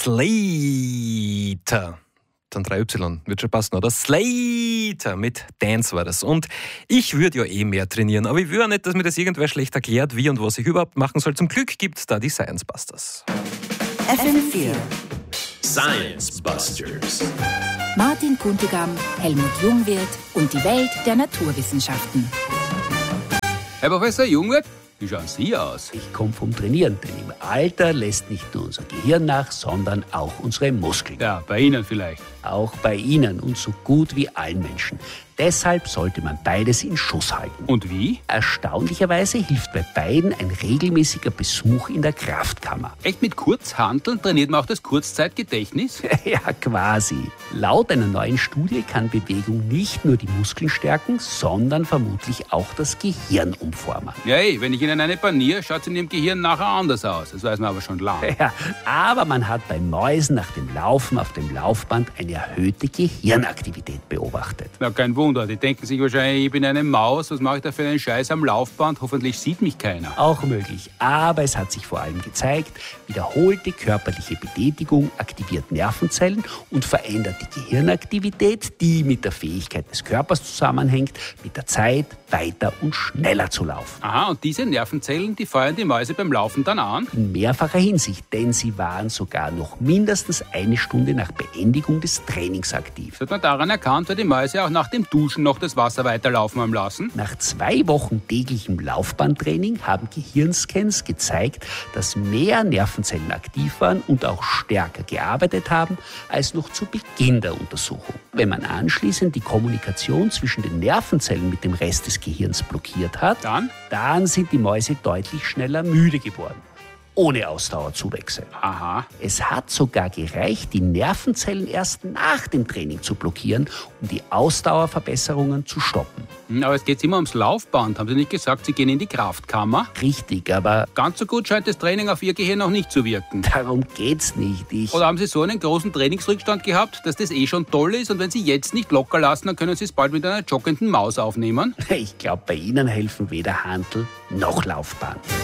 Slater. Dann 3Y, wird schon passen, oder? Slater mit Dance war das. Und ich würde ja mehr trainieren, aber ich will auch nicht, dass mir das irgendwer schlecht erklärt, wie und was ich überhaupt machen soll. Zum Glück gibt es da die Science Busters. FM4 Science Busters. Martin Kuntigam, Helmut Jungwirth und die Welt der Naturwissenschaften. Herr Professor Jungwirth, wie schauen Sie aus? Ich komme vom Trainieren, denn im Alter lässt nicht nur unser Gehirn nach, sondern auch unsere Muskeln. Ja, bei Ihnen vielleicht. Auch bei Ihnen und so gut wie allen Menschen. Deshalb sollte man beides in Schuss halten. Und wie? Erstaunlicherweise hilft bei beiden ein regelmäßiger Besuch in der Kraftkammer. Echt mit Kurzhanteln trainiert man auch das Kurzzeitgedächtnis? Ja, quasi. Laut einer neuen Studie kann Bewegung nicht nur die Muskeln stärken, sondern vermutlich auch das Gehirn umformen. Ja, wenn ich Ihnen eine paniere, schaut es in Ihrem Gehirn nachher anders aus. Das weiß man aber schon lange. Ja, aber man hat bei Mäusen nach dem Laufen auf dem Laufband eine erhöhte Gehirnaktivität beobachtet. Na, kein Wunder. Die denken sich wahrscheinlich, ich bin eine Maus, was mache ich da für einen Scheiß am Laufband? Hoffentlich sieht mich keiner. Auch möglich, aber es hat sich vor allem gezeigt, wiederholte körperliche Betätigung aktiviert Nervenzellen und verändert die Gehirnaktivität, die mit der Fähigkeit des Körpers zusammenhängt, mit der Zeit weiter und schneller zu laufen. Aha, und diese Nervenzellen, die feuern die Mäuse beim Laufen dann an? In mehrfacher Hinsicht, denn sie waren sogar noch mindestens eine Stunde nach Beendigung des Trainings aktiv. Das hat man daran erkannt, weil die Mäuse auch nach dem Duschen noch das Wasser weiterlaufen haben lassen. Nach 2 Wochen täglichem Laufbahntraining haben Gehirnscans gezeigt, dass mehr Nervenzellen aktiv waren und auch stärker gearbeitet haben als noch zu Beginn der Untersuchung. Wenn man anschließend die Kommunikation zwischen den Nervenzellen mit dem Rest des Gehirns blockiert hat, dann sind die Mäuse deutlich schneller müde geworden. Ohne Ausdauerzuwächse. Aha. Es hat sogar gereicht, die Nervenzellen erst nach dem Training zu blockieren, um die Ausdauerverbesserungen zu stoppen. Aber es geht immer ums Laufband. Haben Sie nicht gesagt, Sie gehen in die Kraftkammer? Richtig, aber Ganz so gut scheint das Training auf Ihr Gehirn noch nicht zu wirken. darum geht's nicht. Oder haben Sie so einen großen Trainingsrückstand gehabt, dass das schon toll ist und wenn Sie jetzt nicht locker lassen, dann können Sie es bald mit einer joggenden Maus aufnehmen? Ich glaube, bei Ihnen helfen weder Hantel noch Laufband.